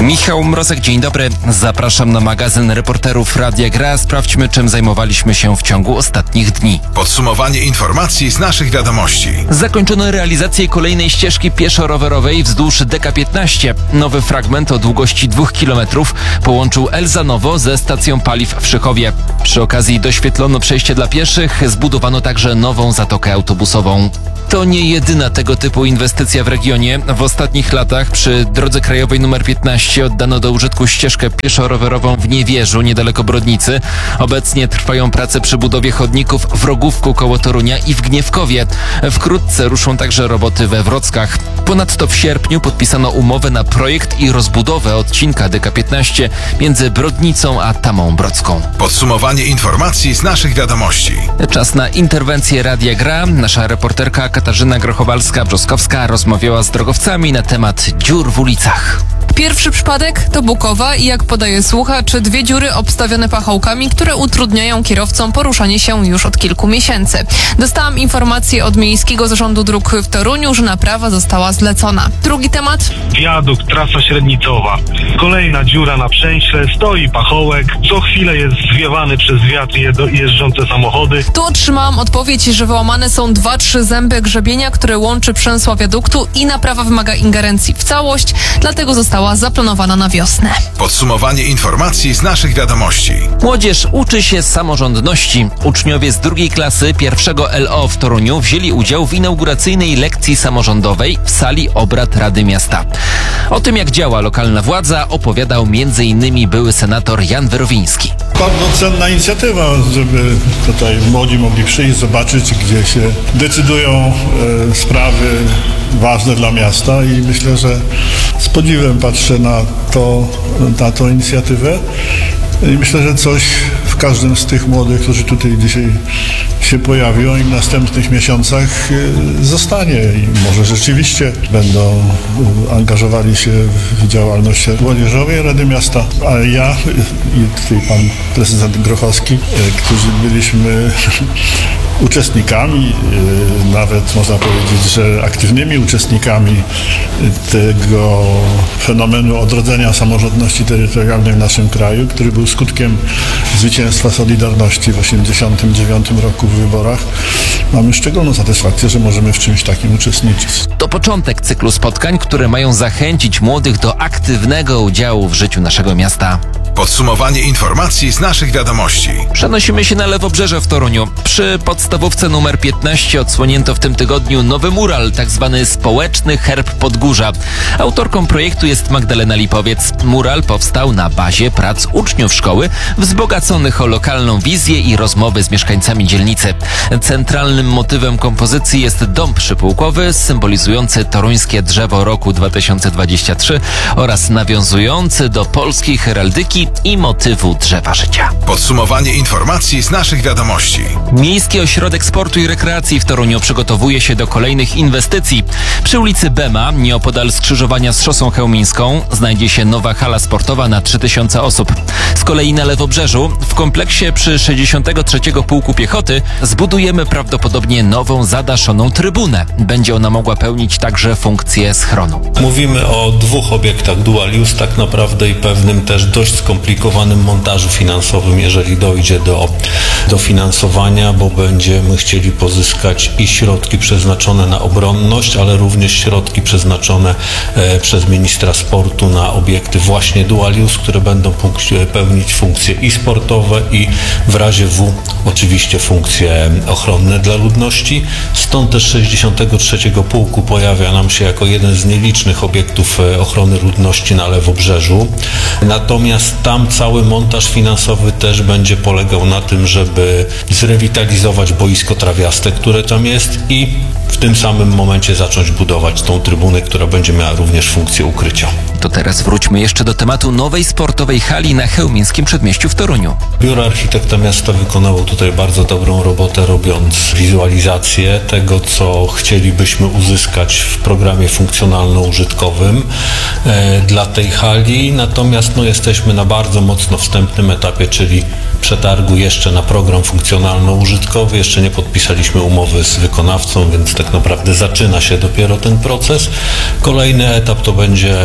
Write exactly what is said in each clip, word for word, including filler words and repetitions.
Michał Mrozek, dzień dobry. Zapraszam na magazyn reporterów Radia Gra. Sprawdźmy, czym zajmowaliśmy się w ciągu ostatnich dni. Podsumowanie informacji z naszych wiadomości. Zakończono realizację kolejnej ścieżki pieszo-rowerowej wzdłuż D K piętnaście. Nowy fragment o długości dwóch kilometrów połączył Elzanowo ze stacją paliw w Szychowie. Przy okazji doświetlono przejście dla pieszych, zbudowano także nową zatokę autobusową. To nie jedyna tego typu inwestycja w regionie. W ostatnich latach przy drodze krajowej nr piętnaście oddano do użytku ścieżkę pieszo-rowerową w Niewierzu, niedaleko Brodnicy. Obecnie trwają prace przy budowie chodników w Rogówku koło Torunia i w Gniewkowie. Wkrótce ruszą także roboty we Wrockach. Ponadto w sierpniu podpisano umowę na projekt i rozbudowę odcinka D K piętnaście między Brodnicą a Tamą Brodzką. Podsumowanie informacji z naszych wiadomości. Czas na interwencję Radia Gra. Nasza reporterka Katarzyna Grochowalska-Brzoskowska rozmawiała z drogowcami na temat dziur w ulicach. Pierwszy przypadek to Bukowa i jak podaje słuchacz, dwie dziury obstawione pachołkami, które utrudniają kierowcom poruszanie się już od kilku miesięcy. Dostałam informację od Miejskiego Zarządu Dróg w Toruniu, że naprawa została zlecona. Drugi temat? Wiadukt, trasa średnicowa. Kolejna dziura na przęśle, stoi pachołek, co chwilę jest zwiewany przez wiatr i jeżdżące samochody. Tu otrzymałam odpowiedź, że wyłamane są dwa, trzy zęby grzebienia, które łączy przęsła wiaduktu i naprawa wymaga ingerencji w całość, dlatego została zaplanowana na wiosnę. Podsumowanie informacji z naszych wiadomości. Młodzież uczy się samorządności. Uczniowie z drugiej klasy pierwszego L O w Toruniu wzięli udział w inauguracyjnej lekcji samorządowej w sali obrad Rady Miasta. O tym, jak działa lokalna władza, opowiadał między innymi były senator Jan Werowiński. Bardzo cenna inicjatywa, żeby tutaj młodzi mogli przyjść, zobaczyć, gdzie się decydują e, sprawy ważne dla miasta i myślę, że z podziwem patrzę na to, na tą inicjatywę i myślę, że coś w każdym z tych młodych, którzy tutaj dzisiaj się pojawią i w następnych miesiącach zostanie i może rzeczywiście będą angażowali się w działalność młodzieżowej Rady Miasta, a ja i tutaj pan prezydent Grochowski, którzy byliśmy uczestnikami, nawet można powiedzieć, że aktywnymi uczestnikami tego fenomenu odrodzenia samorządności terytorialnej w naszym kraju, który był skutkiem zwycięstwa Solidarności w osiemdziesiątym dziewiątym roku w wyborach. Mamy szczególną satysfakcję, że możemy w czymś takim uczestniczyć. To początek cyklu spotkań, które mają zachęcić młodych do aktywnego udziału w życiu naszego miasta. Podsumowanie informacji z naszych wiadomości. Przenosimy się na Lewobrzeże w Toruniu. Przy podstawówce numer piętnaście odsłonięto w tym tygodniu nowy mural, tzw. społeczny herb Podgórza. Autorką projektu jest Magdalena Lipowiec. Mural powstał na bazie prac uczniów szkoły, wzbogaconych o lokalną wizję i rozmowy z mieszkańcami dzielnicy. Centralnym motywem kompozycji jest dom przypułkowy, symbolizujący toruńskie drzewo roku dwa tysiące dwudziestego trzeciego oraz nawiązujący do polskiej heraldyki i motywu drzewa życia. Podsumowanie informacji z naszych wiadomości. Miejski Ośrodek Sportu i Rekreacji w Toruniu przygotowuje się do kolejnych inwestycji. Przy ulicy Bema, nieopodal skrzyżowania z Szosą Chełmińską, znajdzie się nowa hala sportowa na trzy tysiące osób. Z kolei na Lewobrzeżu, w kompleksie przy sześćdziesiątym trzecim Pułku Piechoty, zbudujemy prawdopodobnie nową zadaszoną trybunę. Będzie ona mogła pełnić także funkcję schronu. Mówimy o dwóch obiektach dual use tak naprawdę i pewnym też dość skomplikowanym montażu finansowym, jeżeli dojdzie do dofinansowania, bo będziemy chcieli pozyskać i środki przeznaczone na obronność, ale również środki przeznaczone e, przez ministra sportu na obiekty właśnie dual use, które będą punk- pełnić funkcje i sportowe i w razie W oczywiście funkcje ochronne dla ludności. Stąd też sześćdziesiątego trzeciego Pułku pojawia nam się jako jeden z nielicznych obiektów ochrony ludności na Lewobrzeżu. Natomiast tam cały montaż finansowy też będzie polegał na tym, żeby zrewitalizować boisko trawiaste, które tam jest i w tym samym momencie zacząć budować tą trybunę, która będzie miała również funkcję ukrycia. To teraz wróćmy jeszcze do tematu nowej sportowej hali na Chełmińskim Przedmieściu w Toruniu. Biuro Architekta Miasta wykonało tutaj bardzo dobrą robotę, robiąc wizualizację tego, co chcielibyśmy uzyskać w programie funkcjonalno-użytkowym e, dla tej hali. Natomiast no, jesteśmy na bardzo mocno wstępnym etapie, czyli przetargu jeszcze na program funkcjonalno-użytkowy. Jeszcze nie podpisaliśmy umowy z wykonawcą, więc tak naprawdę zaczyna się dopiero ten proces. Kolejny etap to będzie albo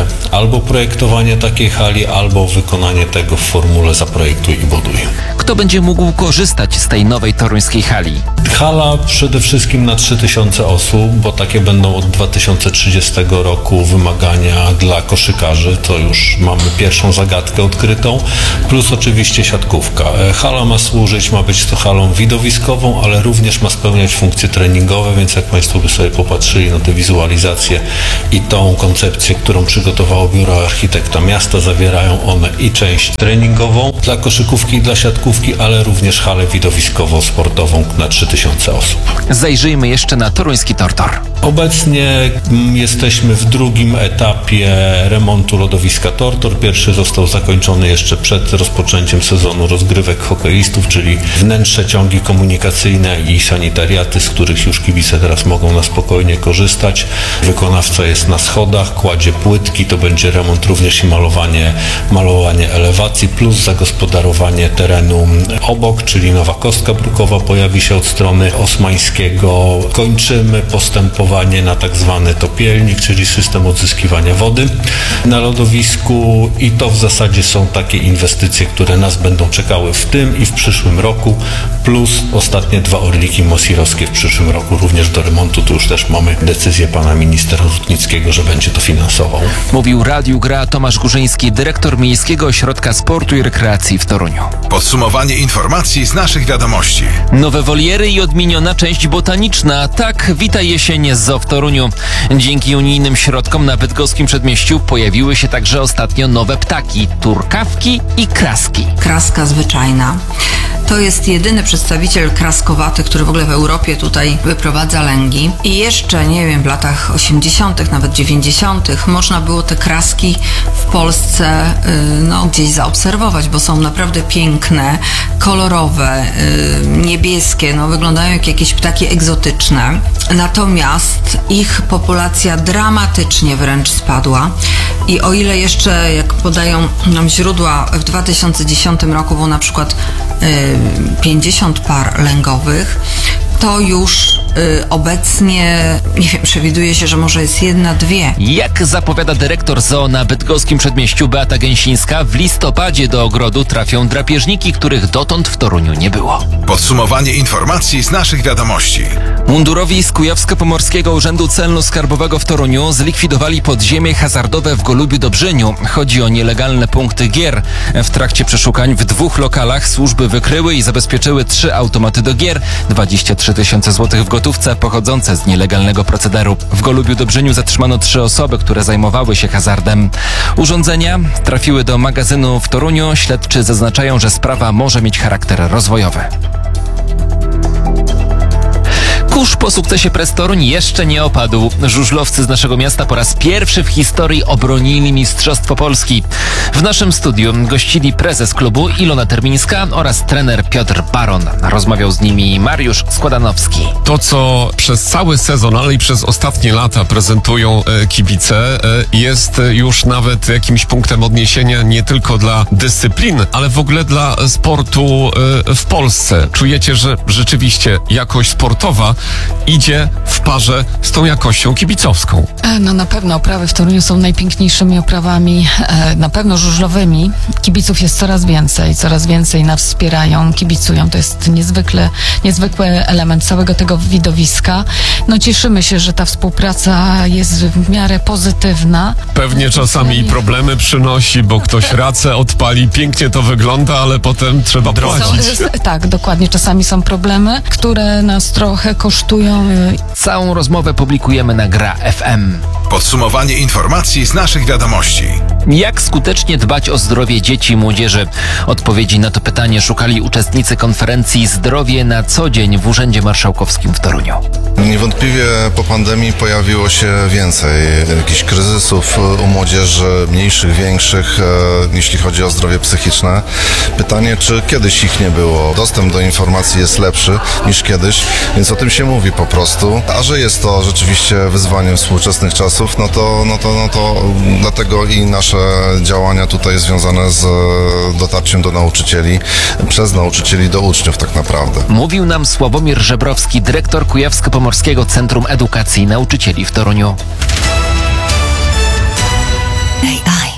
albo projektowanie takiej hali, albo wykonanie tego w formule zaprojektuj i buduj. Kto będzie mógł korzystać z tej nowej toruńskiej hali? Hala przede wszystkim na trzy tysiące osób, bo takie będą od dwa tysiące trzydziestego roku wymagania dla koszykarzy. To już mamy pierwszą zagadkę odkrytą, plus oczywiście siatkówka. Hala ma służyć, ma być to halą widowiskową, ale również ma spełniać funkcje treningowe, więc jak Państwo by sobie popatrzyli na te wizualizacje i tą koncepcję, którą przygotowało Biuro Architekta Miasta, zawierają one i część treningową dla koszykówki i dla siatkówki, ale również halę widowiskowo-sportową na trzy tysiące osób. Zajrzyjmy jeszcze na toruński Tortor. Obecnie mm, jesteśmy w drugim etapie remontu lodowiska Tortor. Pierwszy został zakończony jeszcze przed rozpoczęciem sezonu rozgrywek hokeistów, czyli wnętrze, ciągi komunikacyjne i sanitariaty, z których już kibice teraz mogą na spokojnie korzystać. Wykonawca jest na schodach, kładzie płytki, to będzie remont również i malowanie, malowanie elewacji, plus zagospodarowanie terenu obok, czyli nowa kostka brukowa pojawi się od strony Osmańskiego. Kończymy postępowanie na tak zwany topielnik, czyli system odzyskiwania wody na lodowisku i to w zasadzie są takie inwestycje, które nas będą czekały w tym i w przyszłym roku, plus ostatnie dwa orliki mosirowskie w przyszłym roku również do remontu. Tu już też mamy decyzję pana ministra Rutnickiego, że będzie to finansował. Mówił Radiu Gra Tomasz Górzyński, dyrektor Miejskiego Ośrodka Sportu i Rekreacji w Toruniu. Podsumowanie informacji z naszych wiadomości. Nowe woliery i odmieniona część botaniczna. Tak wita jesień z Zoo w Toruniu. Dzięki unijnym środkom na bydgoskim przedmieściu pojawiły się także ostatnio nowe ptaki, turkawki i kraski. Kraska zwyczajna. To jest jedyny przedstawiciel kraskowaty, który w ogóle w Europie tutaj wyprowadza lęgi. I jeszcze, nie wiem, w latach osiemdziesiątych, nawet dziewięćdziesiątych można było te kraski w Polsce y, no, gdzieś zaobserwować, bo są naprawdę piękne, kolorowe, y, niebieskie, no, wyglądają jak jakieś ptaki egzotyczne. Natomiast ich populacja dramatycznie wręcz spadła. I o ile jeszcze, jak podają nam źródła, w dwa tysiące dziesiątym roku było na przykład y, pięćdziesiąt par lęgowych, to już y, obecnie, nie wiem, przewiduje się, że może jest jedna, dwie. Jak zapowiada dyrektor zoo na bydgoskim przedmieściu Beata Gęsińska, w listopadzie do ogrodu trafią drapieżniki, których dotąd w Toruniu nie było. Podsumowanie informacji z naszych wiadomości. Mundurowi z Kujawsko-Pomorskiego Urzędu Celno-Skarbowego w Toruniu zlikwidowali podziemie hazardowe w Golubiu-Dobrzyniu. Chodzi o nielegalne punkty gier. W trakcie przeszukań w dwóch lokalach służby wykryły i zabezpieczyły trzy automaty do gier, dwadzieścia trzy tysiące złotych w gotówce pochodzące z nielegalnego procederu. W Golubiu-Dobrzyniu zatrzymano trzy osoby, które zajmowały się hazardem. Urządzenia trafiły do magazynu w Toruniu. Śledczy zaznaczają, że sprawa może mieć charakter rozwojowy. Kurz po sukcesie Press Toruń jeszcze nie opadł. Żużlowcy z naszego miasta po raz pierwszy w historii obronili Mistrzostwo Polski. W naszym studiu gościli prezes klubu Ilona Termińska oraz trener Piotr Baron. Rozmawiał z nimi Mariusz Składanowski. To, co przez cały sezon, ale i przez ostatnie lata prezentują e, kibice, e, jest już nawet jakimś punktem odniesienia nie tylko dla dyscyplin, ale w ogóle dla sportu e, w Polsce. Czujecie, że rzeczywiście jakość sportowa idzie w parze z tą jakością kibicowską. No na pewno oprawy w Toruniu są najpiękniejszymi oprawami, na pewno żużlowymi. Kibiców jest coraz więcej, coraz więcej nas wspierają, kibicują. To jest niezwykle, niezwykły element całego tego widowiska. No cieszymy się, że ta współpraca jest w miarę pozytywna. Pewnie czasami i problemy przynosi, bo ktoś racę odpali, pięknie to wygląda, ale potem trzeba płacić. Są, tak, dokładnie. Czasami są problemy, które nas trochę kosztują. Całą rozmowę publikujemy na Gra F M. Podsumowanie informacji z naszych wiadomości. Jak skutecznie dbać o zdrowie dzieci i młodzieży? Odpowiedzi na to pytanie szukali uczestnicy konferencji Zdrowie na co dzień w Urzędzie Marszałkowskim w Toruniu. Niewątpliwie po pandemii pojawiło się więcej jakichś kryzysów u młodzieży, mniejszych, większych, e, jeśli chodzi o zdrowie psychiczne. Pytanie, czy kiedyś ich nie było? Dostęp do informacji jest lepszy niż kiedyś, więc o tym się mówi po prostu. A że jest to rzeczywiście wyzwaniem współczesnych czasów, no to, no to, no to dlatego i nasze działania tutaj związane z dotarciem do nauczycieli, przez nauczycieli do uczniów tak naprawdę. Mówił nam Sławomir Żebrowski, dyrektor Kujawsko-Pomorskiego Centrum Edukacji Nauczycieli w Toruniu. A I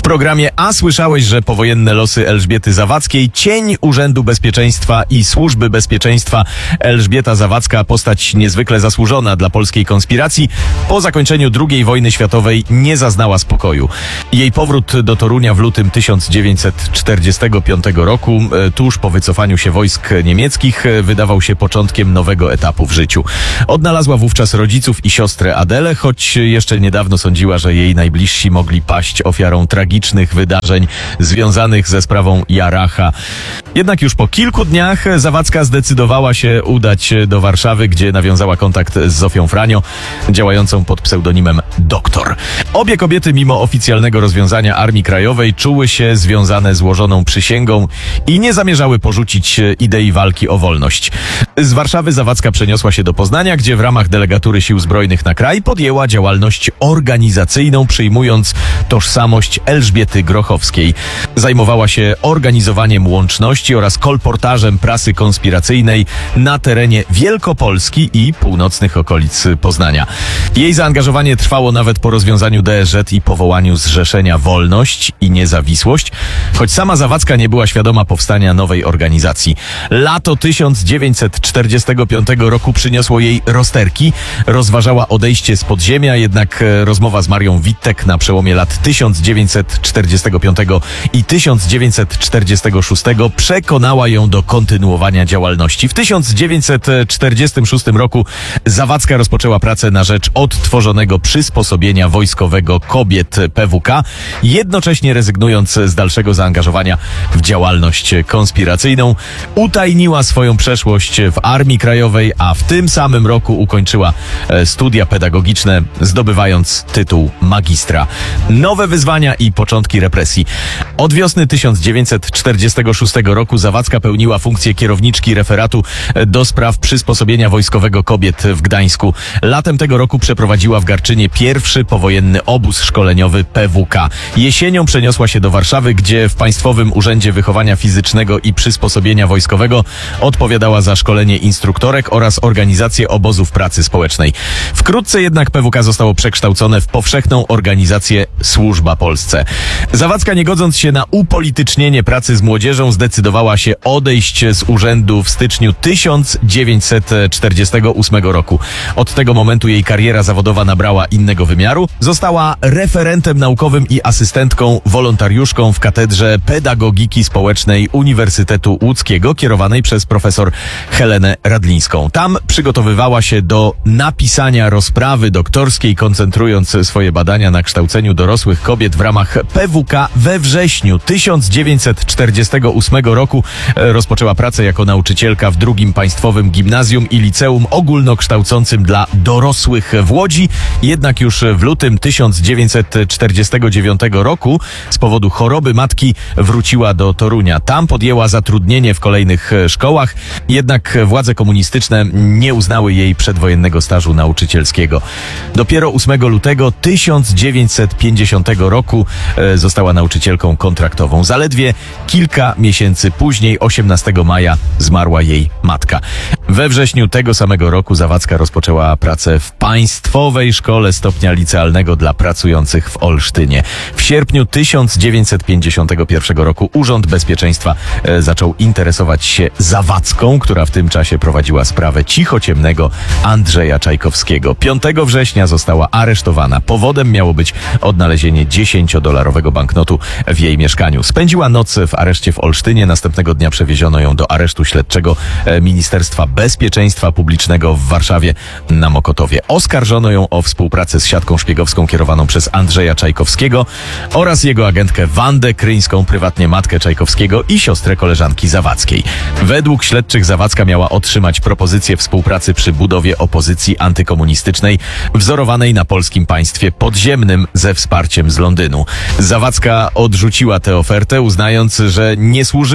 programie A słyszałeś, że powojenne losy Elżbiety Zawadzkiej, cień Urzędu Bezpieczeństwa i Służby Bezpieczeństwa. Elżbieta Zawadzka, postać niezwykle zasłużona dla polskiej konspiracji, po zakończeniu drugiej wojny światowej nie zaznała spokoju. Jej powrót do Torunia w lutym tysiąc dziewięćset czterdziestego piątego roku, tuż po wycofaniu się wojsk niemieckich, wydawał się początkiem nowego etapu w życiu. Odnalazła wówczas rodziców i siostrę Adelę, choć jeszcze niedawno sądziła, że jej najbliżsi mogli paść ofiarą tragicznych wydarzeń związanych ze sprawą Jaracha. Jednak już po kilku dniach Zawadzka zdecydowała się udać do Warszawy, gdzie nawiązała kontakt z Zofią Franio, działającą pod pseudonimem Doktor. Obie kobiety, mimo oficjalnego rozwiązania Armii Krajowej, czuły się związane złożoną przysięgą i nie zamierzały porzucić idei walki o wolność. Z Warszawy Zawadzka przeniosła się do Poznania, gdzie w ramach delegatury Sił Zbrojnych na kraj podjęła działalność organizacyjną, przyjmując tożsamość Elżbiety Grochowskiej. Zajmowała się organizowaniem łączności oraz kolportażem prasy konspiracyjnej na terenie Wielkopolski i północnych okolic Poznania. Jej zaangażowanie trwało nawet po rozwiązaniu D S Z i powołaniu Zrzeszenia Wolność i Niezawisłość, choć sama Zawadzka nie była świadoma powstania nowej organizacji. Lato tysiąc dziewięćset czterdziestego piątego roku przyniosło jej rozterki. Rozważała odejście z podziemia, jednak rozmowa z Marią Wittek na przełomie lat tysiąc dziewięćset czterdziestego piątego i tysiąc dziewięćset czterdziestego szóstego przekonała ją do kontynuowania działalności. W tysiąc dziewięćset czterdziestym szóstym roku Zawadzka rozpoczęła pracę na rzecz odtworzonego przysposobienia wojskowego kobiet P W K, jednocześnie rezygnując z dalszego zaangażowania w działalność konspiracyjną. Utajniła swoją przeszłość w Armii Krajowej, a w tym samym roku ukończyła studia pedagogiczne, zdobywając tytuł magistra. Nowe wyzwania i początki represji. Od wiosny tysiąc dziewięćset czterdziestego szóstego roku Zawadzka pełniła funkcję kierowniczki referatu do spraw przysposobienia wojskowego kobiet w Gdańsku. Latem tego roku przeprowadziła w Garczynie pierwszy powojenny obóz szkoleniowy P W K. Jesienią przeniosła się do Warszawy, gdzie w Państwowym Urzędzie Wychowania Fizycznego i Przysposobienia Wojskowego odpowiadała za szkolenie instruktorek oraz organizację obozów pracy społecznej. Wkrótce jednak P W K zostało przekształcone w powszechną organizację Służba Polsce. Zawadzka, nie godząc się na upolitycznienie pracy z młodzieżą, zdecydowała się odejść z urzędu w styczniu tysiąc dziewięćset czterdziestego ósmego roku. Od tego momentu jej kariera zawodowa nabrała innego wymiaru. Została referentem naukowym i asystentką wolontariuszką w Katedrze Pedagogiki Społecznej Uniwersytetu Łódzkiego, kierowanej przez profesor Helenę Radlińską. Tam przygotowywała się do napisania rozprawy doktorskiej, koncentrując swoje badania na kształceniu dorosłych kobiet w ramach P W K. We wrześniu tysiąc dziewięćset czterdziestego ósmego roku rozpoczęła pracę jako nauczycielka w drugim Państwowym Gimnazjum i Liceum Ogólnokształcącym dla dorosłych w Łodzi. Jednak już w lutym tysiąc dziewięćset czterdziestego dziewiątego roku z powodu choroby matki wróciła do Torunia. Tam podjęła zatrudnienie w kolejnych szkołach, jednak władze komunistyczne nie uznały jej przedwojennego stażu nauczycielskiego. Dopiero ósmego lutego tysiąc dziewięćset pięćdziesiątego roku została nauczycielką kontraktową. Zaledwie kilka miesięcy później, osiemnastego maja, zmarła jej matka. We wrześniu tego samego roku Zawadzka rozpoczęła pracę w Państwowej Szkole Stopnia Licealnego dla pracujących w Olsztynie. W sierpniu tysiąc dziewięćset pięćdziesiątego pierwszego roku Urząd Bezpieczeństwa e, zaczął interesować się Zawadzką, która w tym czasie prowadziła sprawę cichociemnego Andrzeja Czajkowskiego. piątego września została aresztowana. Powodem miało być odnalezienie dziesięciodolarowego banknotu w jej mieszkaniu. Spędziła noc w areszcie w Olsztynie. Następnego dnia przewieziono ją do aresztu śledczego Ministerstwa Bezpieczeństwa Publicznego w Warszawie na Mokotowie. Oskarżono ją o współpracę z siatką szpiegowską kierowaną przez Andrzeja Czajkowskiego oraz jego agentkę Wandę Kryńską, prywatnie matkę Czajkowskiego i siostrę koleżanki Zawadzkiej. Według śledczych Zawadzka miała otrzymać propozycję współpracy przy budowie opozycji antykomunistycznej wzorowanej na polskim państwie podziemnym ze wsparciem z Londynu. Zawadzka odrzuciła tę ofertę, uznając, że nie służyła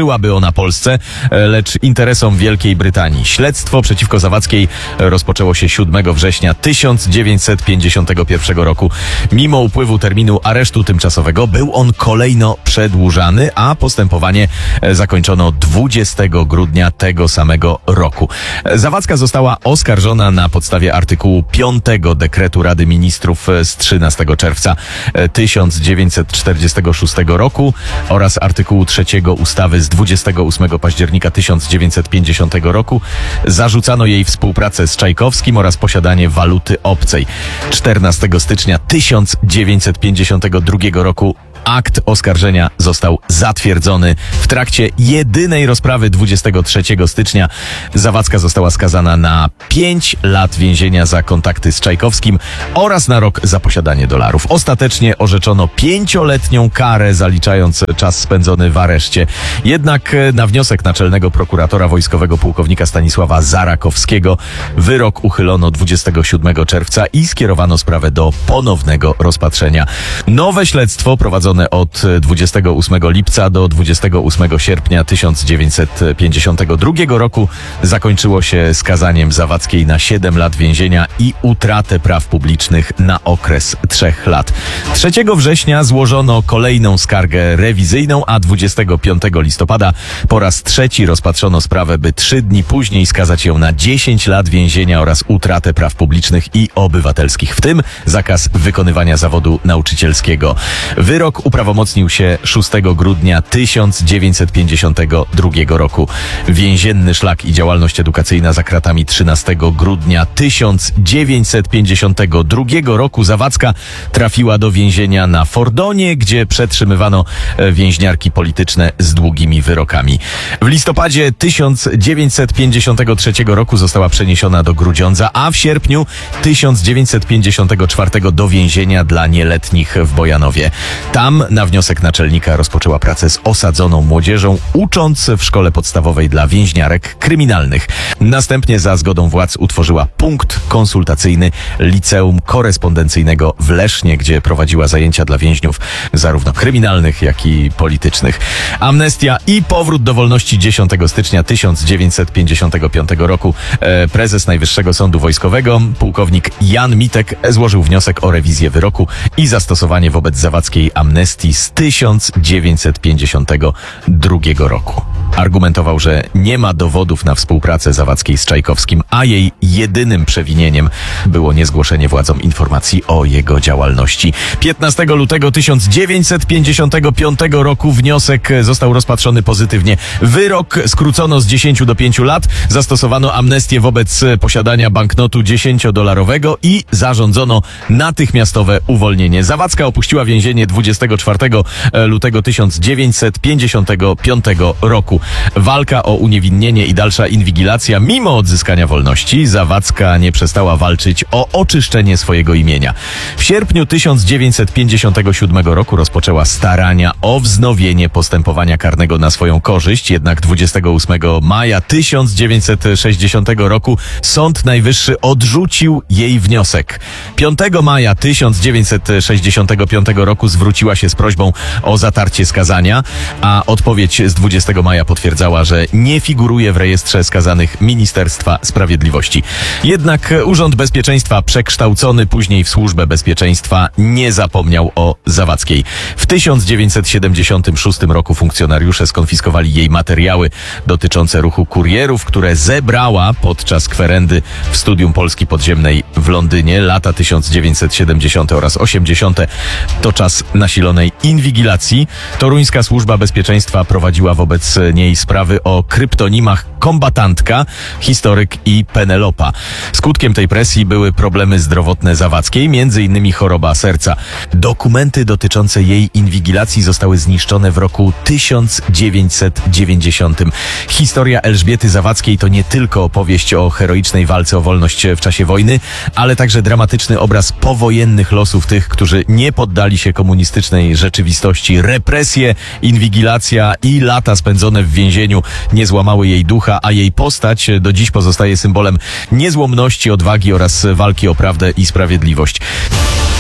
służyłaby ona Polsce, lecz interesom Wielkiej Brytanii. Śledztwo przeciwko Zawadzkiej rozpoczęło się siódmego września tysiąc dziewięćset pięćdziesiątego pierwszego roku. Mimo upływu terminu aresztu tymczasowego był on kolejno przedłużany, a postępowanie zakończono dwudziestego grudnia tego samego roku. Zawadzka została oskarżona na podstawie artykułu piątego dekretu Rady Ministrów z trzynastego czerwca tysiąc dziewięćset czterdziestego szóstego roku oraz artykułu trzeciego ustawy z dwudziestego ósmego października tysiąc dziewięćset pięćdziesiątego roku. Zarzucano jej współpracę z Czajkowskim oraz posiadanie waluty obcej. czternastego stycznia tysiąc dziewięćset pięćdziesiątego drugiego roku akt oskarżenia został zatwierdzony. W trakcie jedynej rozprawy dwudziestego trzeciego stycznia Zawadzka została skazana na pięć lat więzienia za kontakty z Czajkowskim oraz na rok za posiadanie dolarów. Ostatecznie orzeczono pięcioletnią karę, zaliczając czas spędzony w areszcie. Jednak na wniosek naczelnego prokuratora wojskowego pułkownika Stanisława Zarakowskiego wyrok uchylono dwudziestego siódmego czerwca i skierowano sprawę do ponownego rozpatrzenia. Nowe śledztwo prowadzone od dwudziestego ósmego lipca do dwudziestego ósmego sierpnia tysiąc dziewięćset pięćdziesiątego drugiego roku zakończyło się skazaniem Zawadzkiej na siedem lat więzienia i utratę praw publicznych na okres trzech lat. trzeciego września złożono kolejną skargę rewizyjną, a dwudziestego piątego listopada po raz trzeci rozpatrzono sprawę, by trzy dni później skazać ją na dziesięć lat więzienia oraz utratę praw publicznych i obywatelskich, w tym zakaz wykonywania zawodu nauczycielskiego. Wyrok uprawomocnił się szóstego grudnia tysiąc dziewięćset pięćdziesiątego drugiego roku. Więzienny szlak i działalność edukacyjna za kratami trzynastego grudnia tysiąc dziewięćset pięćdziesiątego drugiego roku Zawadzka trafiła do więzienia na Fordonie, gdzie przetrzymywano więźniarki polityczne z długimi wyrokami. W listopadzie tysiąc dziewięćset pięćdziesiątego trzeciego roku została przeniesiona do Grudziądza, a w sierpniu tysiąc dziewięćset pięćdziesiątego czwartego do więzienia dla nieletnich w Bojanowie. Tam na wniosek naczelnika rozpoczęła pracę z osadzoną młodzieżą, ucząc w szkole podstawowej dla więźniarek kryminalnych. Następnie za zgodą władz utworzyła punkt konsultacyjny Liceum Korespondencyjnego w Lesznie, gdzie prowadziła zajęcia dla więźniów zarówno kryminalnych, jak i politycznych. Amnestia i powrót do wolności dziesiątego stycznia tysiąc dziewięćset pięćdziesiątego piątego roku. Prezes Najwyższego Sądu Wojskowego, pułkownik Jan Mitek, złożył wniosek o rewizję wyroku i zastosowanie wobec Zawadzkiej amnestii z tysiąc dziewięćset pięćdziesiątego drugiego roku. Argumentował, że nie ma dowodów na współpracę Zawadzkiej z Czajkowskim, a jej jedynym przewinieniem było niezgłoszenie władzom informacji o jego działalności. piętnastego lutego tysiąc dziewięćset pięćdziesiątego piątego roku wniosek został rozpatrzony pozytywnie. Wyrok skrócono z dziesięciu do pięciu lat, zastosowano amnestię wobec posiadania banknotu dziesięciodolarowego i zarządzono natychmiastowe uwolnienie. Zawadzka opuściła więzienie dwudziestego czwartego lutego tysiąc dziewięćset pięćdziesiątego piątego roku. Walka o uniewinnienie i dalsza inwigilacja. Mimo odzyskania wolności Zawadzka nie przestała walczyć o oczyszczenie swojego imienia. W sierpniu tysiąc dziewięćset pięćdziesiątego siódmego roku rozpoczęła starania o wznowienie postępowania karnego na swoją korzyść, jednak dwudziestego ósmego maja tysiąc dziewięćset sześćdziesiątego roku Sąd Najwyższy odrzucił jej wniosek. piątego maja tysiąc dziewięćset sześćdziesiątego piątego roku zwróciła się z prośbą o zatarcie skazania, a odpowiedź z dwudziestego maja potwierdzała, że nie figuruje w rejestrze skazanych Ministerstwa Sprawiedliwości. Jednak Urząd Bezpieczeństwa, przekształcony później w Służbę Bezpieczeństwa, nie zapomniał o Zawadzkiej. W tysiąc dziewięćset siedemdziesiątym szóstym roku funkcjonariusze skonfiskowali jej materiały dotyczące ruchu kurierów, które zebrała podczas kwerendy w Studium Polski Podziemnej w Londynie. Lata tysiąc dziewięćset siedemdziesiąte oraz osiemdziesiąte to czas nasilonej inwigilacji. Toruńska Służba Bezpieczeństwa prowadziła wobec niej sprawy o kryptonimach Kombatantka, Historyk i Penelopa. Skutkiem tej presji były problemy zdrowotne Zawadzkiej, między innymi choroba serca. Dokumenty dotyczące jej inwigilacji zostały zniszczone w roku tysiąc dziewięćset dziewięćdziesiątym. Historia Elżbiety Zawadzkiej to nie tylko opowieść o heroicznej walce o wolność w czasie wojny, ale także dramatyczny obraz powojennych losów tych, którzy nie poddali się komunistycznej rzeczywistości. Represje, inwigilacja i lata spędzone w więzieniu nie złamały jej ducha, a jej postać do dziś pozostaje symbolem niezłomności, odwagi oraz walki o prawdę i sprawiedliwość.